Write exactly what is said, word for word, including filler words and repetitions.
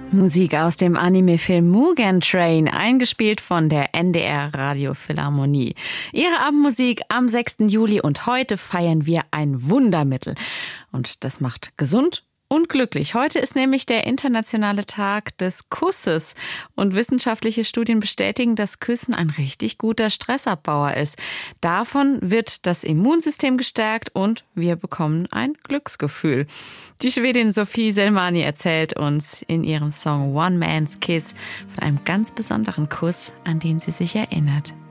Musik aus dem Anime-Film Mugen Train, eingespielt von der N D R Radiophilharmonie. Ihre Abendmusik am sechsten Juli und heute feiern wir ein Wundermittel. Und das macht gesund und glücklich. Heute ist nämlich der internationale Tag des Kusses und wissenschaftliche Studien bestätigen, dass Küssen ein richtig guter Stressabbauer ist. Davon wird das Immunsystem gestärkt und wir bekommen ein Glücksgefühl. Die Schwedin Sophie Selmani erzählt uns in ihrem Song One Man's Kiss von einem ganz besonderen Kuss, an den sie sich erinnert.